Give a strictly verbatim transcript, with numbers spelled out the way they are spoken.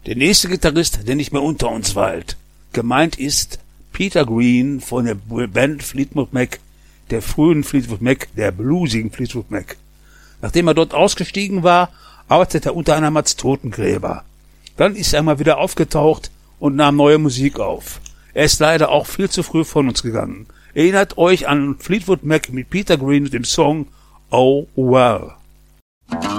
Der nächste Gitarrist, der nicht mehr unter uns weilt. Gemeint ist Peter Green von der Band Fleetwood Mac, der frühen Fleetwood Mac, der bluesigen Fleetwood Mac. Nachdem er dort ausgestiegen war, arbeitete er unter anderem als Totengräber. Dann ist er mal wieder aufgetaucht und nahm neue Musik auf. Er ist leider auch viel zu früh von uns gegangen. Erinnert euch an Fleetwood Mac mit Peter Green und dem Song Oh Well.